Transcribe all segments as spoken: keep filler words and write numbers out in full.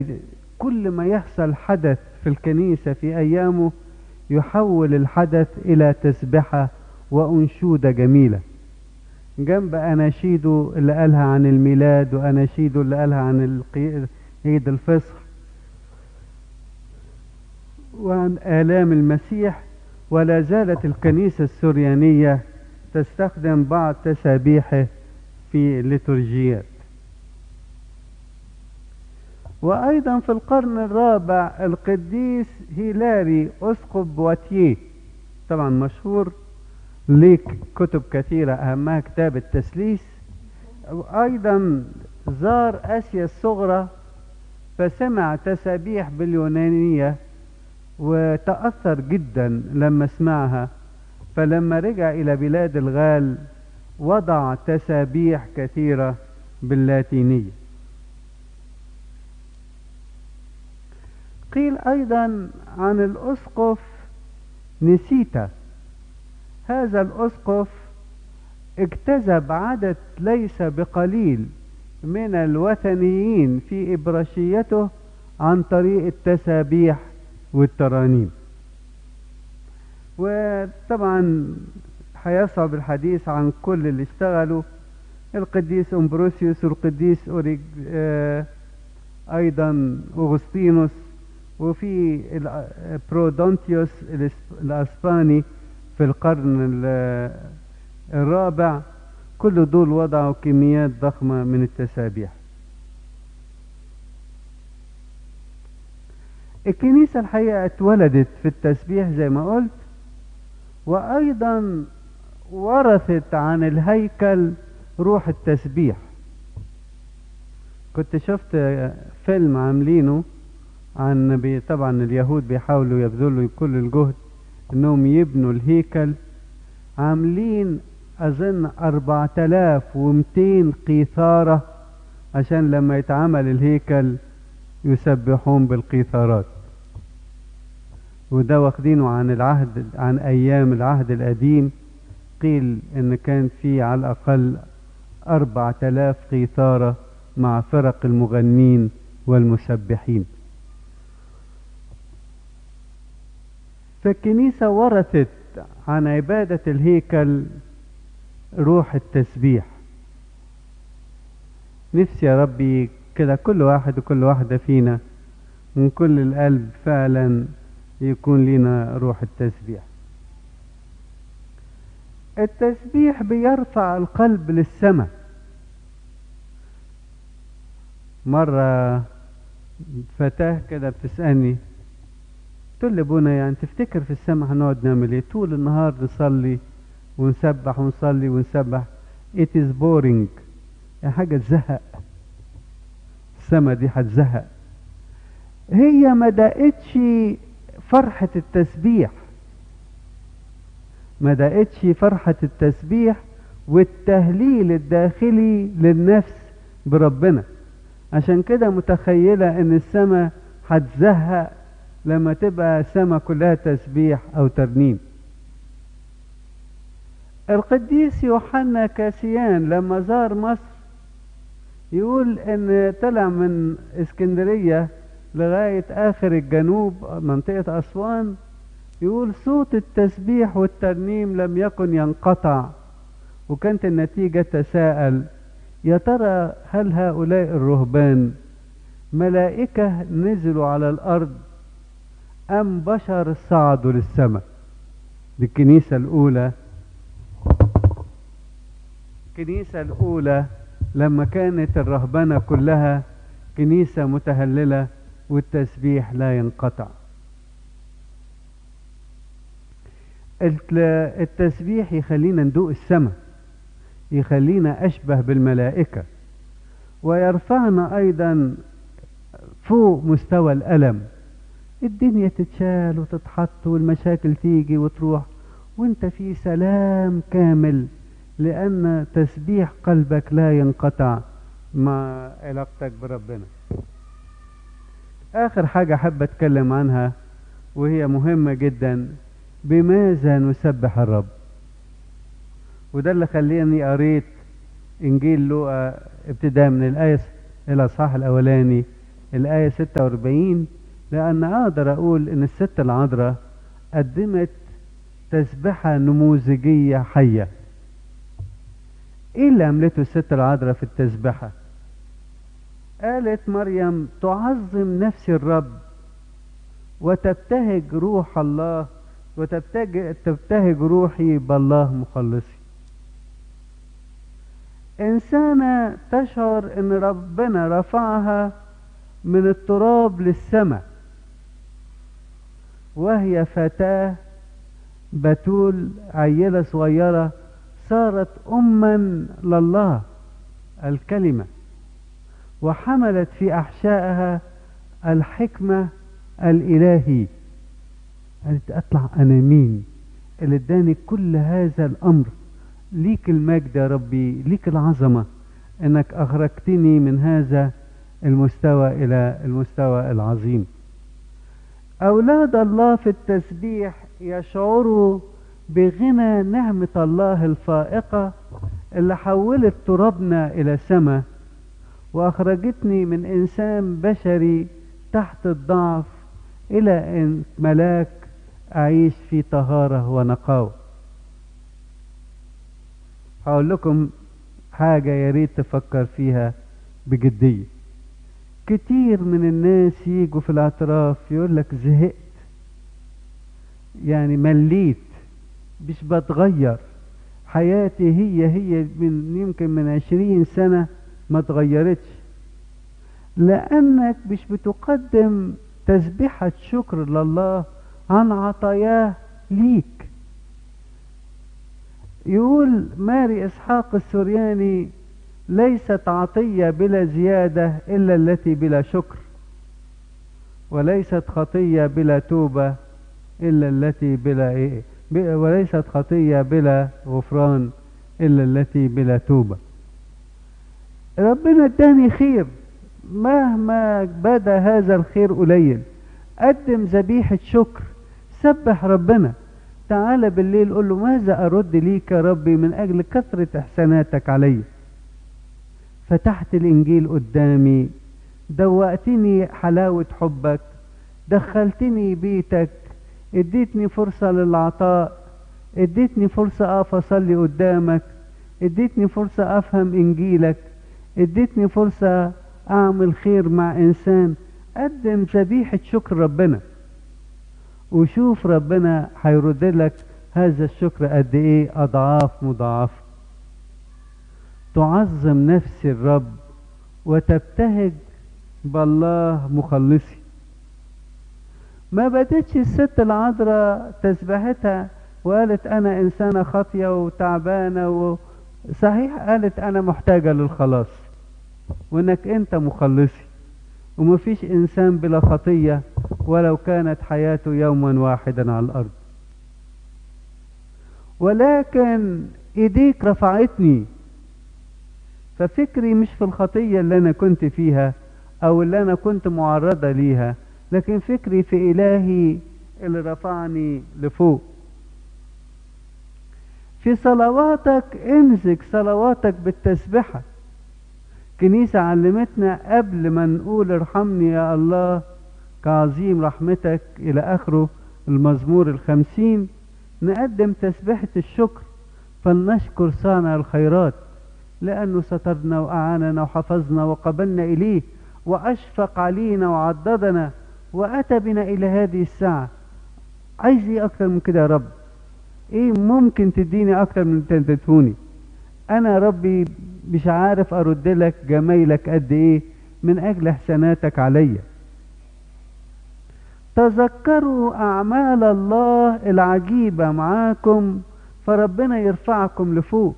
كل ما يحصل حدث في الكنيسة في أيامه يحول الحدث إلى تسبحة وأنشودة جميلة، جنب أناشيده اللي قالها عن الميلاد وأناشيده اللي قالها عن القي- عيد الفصح وعن آلام المسيح. ولا زالت الكنيسة السريانية تستخدم بعض تسابيحه في الليتورجيات. وأيضا في القرن الرابع القديس هيلاري أسقف بواتيه، طبعا مشهور، ليك كتب كثيرة أهمها كتاب التثليث، أيضا زار آسيا الصغرى فسمع تسابيح باليونانية وتأثر جدا لما سمعها، فلما رجع إلى بلاد الغال وضع تسابيح كثيرة باللاتينية. قيل أيضا عن الأسقف نسيتا، هذا الأسقف اجتذب عدد ليس بقليل من الوثنيين في إبراشيته عن طريق التسابيح والترانيم. وطبعا هيصعب الحديث عن كل اللي اشتغلوا، القديس أمبروسيوس والقديس أوريج آه أيضا أغسطينوس، وفي برودونتيوس الأسباني في القرن الرابع، كل دول وضعوا كميات ضخمة من التسابيح. الكنيسة الحقيقة اتولدت في التسبيح زي ما قلت، وأيضا ورثت عن الهيكل روح التسبيح. كنت شفت فيلم عاملينه عن بي طبعا اليهود بيحاولوا يبذلوا كل الجهد انهم يبنوا الهيكل، عاملين اظن أربعة آلاف ومئتين قيثارة عشان لما يتعمل الهيكل يسبحون بالقيثارات. وده واخدينه عن العهد عن ايام العهد القديم، قيل ان كان في على الاقل أربعة آلاف قيثارة مع فرق المغنين والمسبحين. فالكنيسة ورثت عن عبادة الهيكل روح التسبيح. نفسي يا ربي كده كل واحد وكل واحدة فينا من كل القلب فعلا يكون لنا روح التسبيح. التسبيح بيرفع القلب للسماء. مرة فتاة كده بتسألني، تقول لي ابونا يعني تفتكر في السماء هنقعد نعمل ايه؟ طول النهار نصلي ونسبح ونصلي ونسبح. it is boring، يعني حاجة تزهق، السماء دي هتزهق. هي ما دقتش فرحة التسبيح، ما دقتش فرحة التسبيح والتهليل الداخلي للنفس بربنا، عشان كده متخيلة ان السماء هتزهق لما تبقى سما كلها تسبيح او ترنيم. القديس يوحنا كاسيان لما زار مصر يقول ان طلع من اسكندرية لغاية اخر الجنوب منطقة اسوان، يقول صوت التسبيح والترنيم لم يكن ينقطع، وكانت النتيجة تساءل يا ترى هل هؤلاء الرهبان ملائكة نزلوا على الارض أم بشر صعدوا للسماء؟ دي الكنيسة الأولى، الكنيسة الأولى لما كانت الرهبنة كلها كنيسة متهللة والتسبيح لا ينقطع. التسبيح يخلينا ندوق السماء، يخلينا أشبه بالملائكة، ويرفعنا أيضا فوق مستوى الألم. الدنيا تتشال وتتحط والمشاكل تيجي وتروح وانت في سلام كامل، لأن تسبيح قلبك لا ينقطع مع علاقتك بربنا. آخر حاجة حابة أتكلم عنها وهي مهمة جدا، بماذا نسبح الرب؟ وده اللي خليني قريت إنجيل لوقا ابتداء من الآية الأصحاح الأولاني الآية ستة وأربعين، لأن أقدر أقول إن الست العذراء قدمت تسبحة نموذجية حية. إيه اللي عملته الست العذراء في التسبحة؟ قالت مريم: تعظم نفسي الرب وتبتهج روح الله وتبتهج تبتهج روحي بالله مخلصي. إنسانة تشعر إن ربنا رفعها من التراب للسماء، وهي فتاة بتول عيلة صغيرة صارت أما لله الكلمة، وحملت في أحشائها الحكمة الإلهي. قالت: أطلع أنا مين اللي اداني كل هذا الأمر؟ ليك المجد يا ربي، ليك العظمة انك اخرجتني من هذا المستوى الى المستوى العظيم. اولاد الله في التسبيح يشعروا بغنى نعمة الله الفائقة اللي حولت ترابنا الى سماء، واخرجتني من انسان بشري تحت الضعف الى ان ملاك اعيش في طهارة ونقاوة. هقول لكم حاجة يا ريت تفكر فيها بجدية. كتير من الناس يجوا في الاعتراف يقول لك: زهقت، يعني مليت، مش بتغير، حياتي هي هي من يمكن من عشرين سنة ما تغيرتش. لأنك مش بتقدم تسبيحة شكر لله عن عطاياه ليك. يقول ماري إسحاق السورياني: ليست عطية بلا زيادة إلا التي بلا شكر، وليست خطية بلا توبة إلا التي بلا إيه وليست خطية بلا غفران إلا التي بلا توبة. ربنا اداني خير، مهما بدا هذا الخير قليل قدم ذبيحة شكر، سبح ربنا. تعالى بالليل قل له: ماذا أرد ليك يا ربي من أجل كثرة إحساناتك علي؟ فتحت الإنجيل قدامي، دوقتني حلاوة حبك، دخلتني بيتك، اديتني فرصة للعطاء، اديتني فرصة أقف أصلي قدامك، اديتني فرصة أفهم إنجيلك، اديتني فرصة أعمل خير مع إنسان. قدم ذبيحة شكر ربنا، وشوف ربنا هيرد لك هذا الشكر قد ايه، اضعاف مضاعفه. تعظم نفسي الرب وتبتهج بالله مخلصي. ما بدتش الست العذراء تسبحتها وقالت: انا انسانه خاطيه وتعبانه و... صحيح قالت: انا محتاجه للخلاص، وانك انت مخلصي، ومفيش انسان بلا خطيه ولو كانت حياته يوما واحدا على الارض. ولكن ايديك رفعتني، ففكري مش في الخطيه اللي انا كنت فيها او اللي انا كنت معرضه ليها، لكن فكري في الهي اللي رفعني لفوق. في صلواتك امزج صلواتك بالتسبحه. كنيسة علمتنا قبل ما نقول ارحمني يا الله كعظيم رحمتك إلى آخره المزمور الخمسين، نقدم تسبحة الشكر. فلنشكر صانع الخيرات لأنه سترنا وأعاننا وحفظنا وقبلنا إليه وأشفق علينا وعضدنا وأتى بنا إلى هذه الساعة. عايز إيه أكتر من كده يا رب؟ إيه ممكن تديني أكتر من اللي تديتهوني؟ أنا ربي مش عارف أرد لك جميلك قد إيه من أجل إحساناتك عليا. تذكروا أعمال الله العجيبة معاكم فربنا يرفعكم لفوق.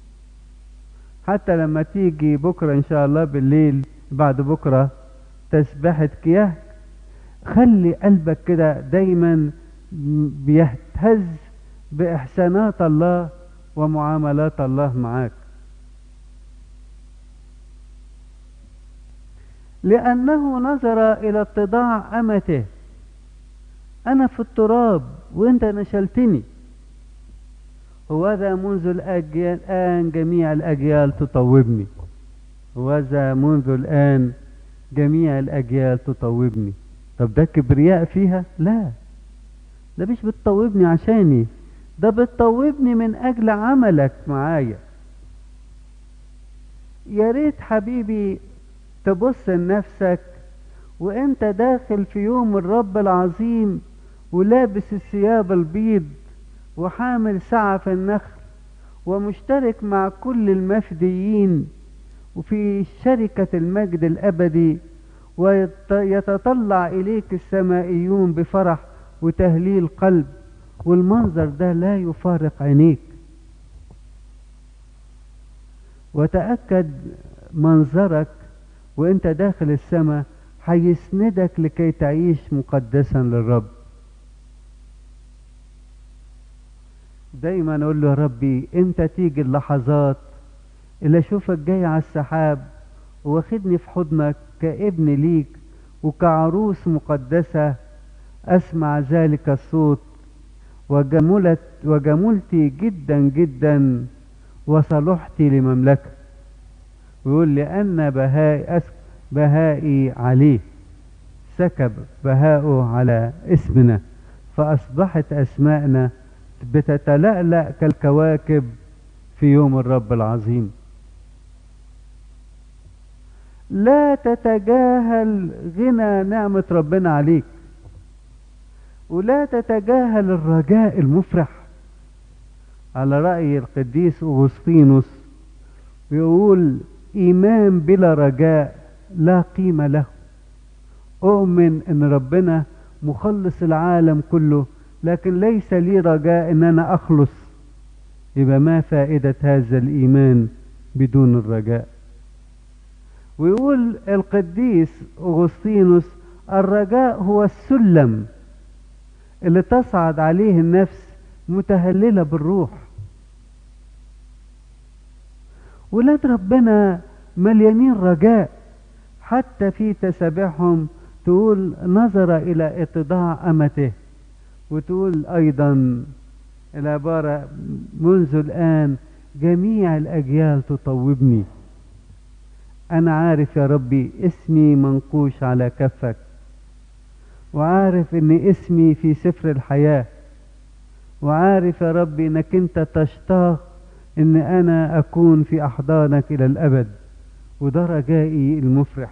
حتى لما تيجي بكرة إن شاء الله بالليل بعد بكرة تسبحة كياه، خلي قلبك كده دايما بيهتز بإحسانات الله ومعاملات الله معاك. لأنه نظر إلى اتضاع أمته. أنا في التراب وأنت نشلتني، وذا منذ الأجيال الآن جميع الأجيال تطوبني، وذا منذ الآن جميع الأجيال تطوبني. طب ده كبرياء فيها؟ لا، ده مش بتطوبني عشاني، ده بتطوبني من أجل عملك معايا. يا ريت حبيبي تبص لنفسك وانت داخل في يوم الرب العظيم ولابس الثياب البيض وحامل سعف النخل ومشترك مع كل المفديين وفي شركة المجد الأبدي، ويتطلع إليك السمائيون بفرح وتهليل قلب، والمنظر ده لا يفارق عينيك. وتأكد منظرك وانت داخل السماء هيسندك لكي تعيش مقدسا للرب. دايما اقول له يا ربي امتى تيجي اللحظات اللي اشوفك جاي على السحاب واخدني في حضنك كابن ليك وكعروس مقدسة، اسمع ذلك الصوت وجملت وجملتي جدا جدا وصلحتي لمملكة. ويقول لأن بهائي أسك بهائي عليه، سكب بهاؤه على اسمنا فأصبحت أسماءنا بتتلألأ كالكواكب في يوم الرب العظيم. لا تتجاهل غنى نعمة ربنا عليك، ولا تتجاهل الرجاء المفرح. على رأي القديس أغسطينوس بيقول إيمان بلا رجاء لا قيمة له. أؤمن أن ربنا مخلص العالم كله، لكن ليس لي رجاء أن أنا أخلص، يبقى ما فائدة هذا الإيمان بدون الرجاء. ويقول القديس أغسطينوس الرجاء هو السلم اللي تصعد عليه النفس متهللة بالروح. ولاد ربنا مليانين رجاء، حتى في تسابيحهم تقول نظر إلى اتضاع أمته، وتقول أيضا العبارة منذ الآن جميع الأجيال تطوبني. أنا عارف يا ربي اسمي منقوش على كفك، وعارف ان اسمي في سفر الحياة، وعارف يا ربي انك انت تشتاق ان انا اكون في احضانك الى الابد، وده رجائي المفرح.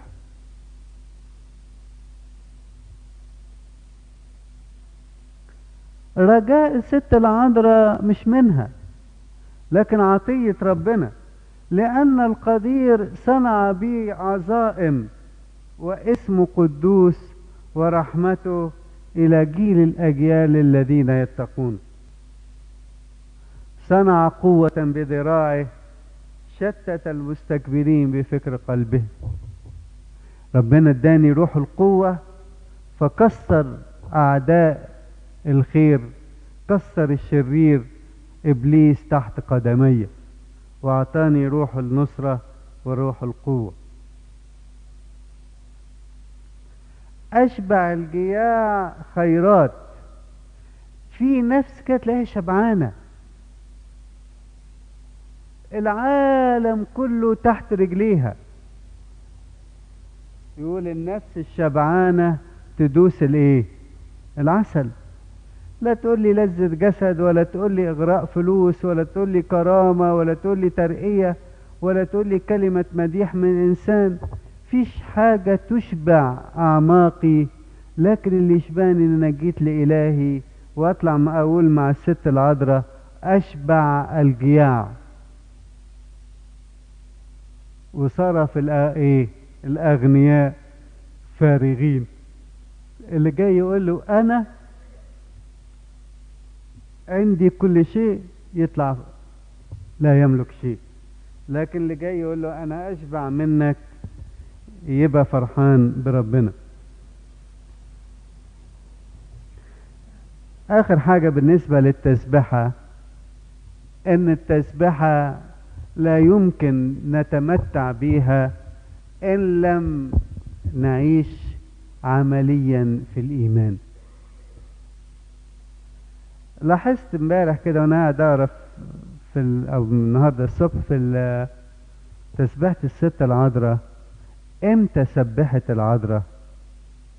رجاء الست العذراء مش منها، لكن عطية ربنا، لأن القدير صنع بي عظائم واسمه قدوس ورحمته إلى جيل الأجيال الذين يتقون. صنع قوة بذراعه شتت المستكبرين بفكر قلبه. ربنا اداني روح القوة فكسر أعداء الخير، كسر الشرير إبليس تحت قدمي، وأعطاني روح النصرة وروح القوة. أشبع الجياع خيرات. في نفس كده تلاقيها شبعانة، العالم كله تحت رجليها. يقول النفس الشبعانة تدوس الايه؟ العسل. لا تقول لي لذة جسد، ولا تقول لي اغراء فلوس، ولا تقول لي كرامة، ولا تقول لي ترقية، ولا تقول لي كلمة مديح من انسان. فيش حاجة تشبع اعماقي، لكن اللي يشبعني ان انا جيت لالهي واطلع ما اقول مع الست العذراء اشبع الجياع. وصرف ايه الاغنياء فارغين. اللي جاي يقول له انا عندي كل شيء يطلع لا يملك شيء، لكن اللي جاي يقول له انا اشبع منك يبقى فرحان بربنا. اخر حاجة بالنسبة للتسبحة، ان التسبحة لا يمكن نتمتع بها ان لم نعيش عمليا في الايمان. لاحظت امبارح كده وانا قاعد اعرف في ال... او النهارده الصبح في تسبيحة الست العذراء امتى سبحت العذراء؟